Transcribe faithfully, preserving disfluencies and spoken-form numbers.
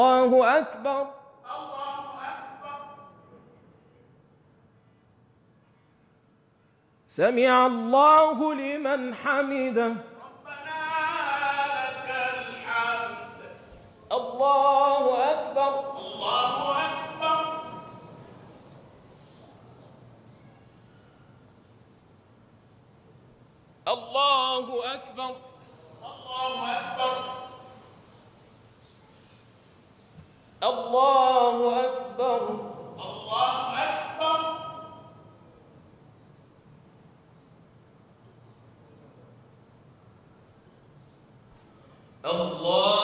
الله أكبر. الله أكبر. سمع الله لمن حمده. ربنا لك الحمد. الله أكبر. الله أكبر. الله أكبر. الله أكبر. الله أكبر. الله أكبر. الله